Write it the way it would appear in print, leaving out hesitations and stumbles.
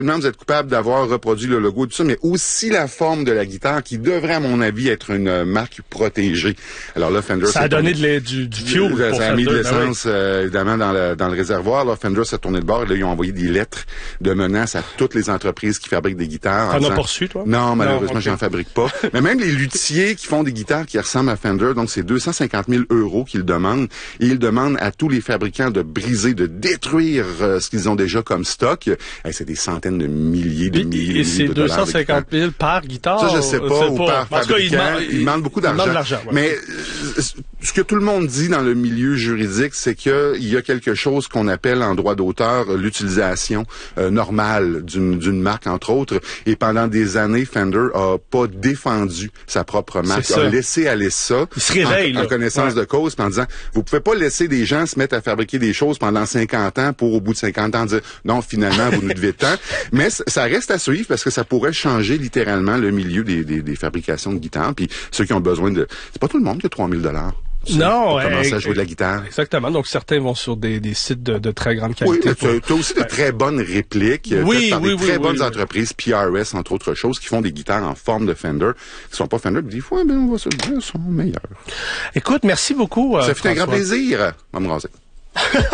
Vous êtes coupable d'avoir reproduit le logo et tout ça, mais aussi la forme de la guitare qui devrait, à mon avis, être une marque protégée. Alors là, Fender... Ça a donné du fuel pour ça a mis de Fender, l'essence, évidemment, dans le réservoir. Là, Fender s'est tourné de bord et là, ils ont envoyé des lettres de menaces à toutes les entreprises qui fabriquent des guitares. T'en as poursu, toi? Non, malheureusement, okay. J'en fabrique pas. Mais même les luthiers qui font des guitares qui ressemblent à Fender, donc c'est 250 000 € qu'ils demandent. Et ils demandent à tous les fabricants de briser, de détruire ce qu'ils ont déjà comme stock. C'est des centaines de milliers de milliers et c'est de dollars. 250 000 par guitare? Ça, je sais pas, ou par fabricant. Ils demandent beaucoup d'argent. Ouais. Mais ce que tout le monde dit dans le milieu juridique, c'est qu'il y a quelque chose qu'on appelle en droit d'auteur l'utilisation normale d'une marque, entre autres. Et pendant des années, Fender a pas défendu sa propre marque, a laissé aller ça. Il se réveille, en connaissance de cause, en disant, vous pouvez pas laisser des gens se mettre à fabriquer des choses pendant 50 ans pour, au bout de 50 ans, dire, non, finalement, vous nous devez tant. Mais ça reste à suivre parce que ça pourrait changer littéralement le milieu des fabrications de guitares. Puis ceux qui ont besoin de... C'est pas tout le monde qui a 3 000 $. Non, pour commencer à jouer de la guitare. Exactement. Donc certains vont sur des sites de très grande qualité. Oui, tu as aussi de très bonnes répliques faites par des très bonnes entreprises, PRS entre autres choses, qui font des guitares en forme de Fender, qui sont pas Fender, mais des fois, on va se dire, sont meilleurs. Écoute, merci beaucoup. Ça fait un grand plaisir. On va me raser.